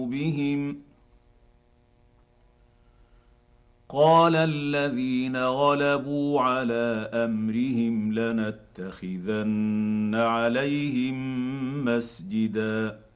بهم قال الذين غلبوا على امرهم لنتخذن عليهم مسجدا